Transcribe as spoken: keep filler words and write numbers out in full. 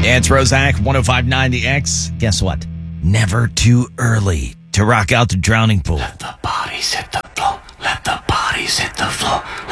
Yeah, it's Roszak, one oh five point nine The X. Guess what? Never too early to rock out the drowning pool.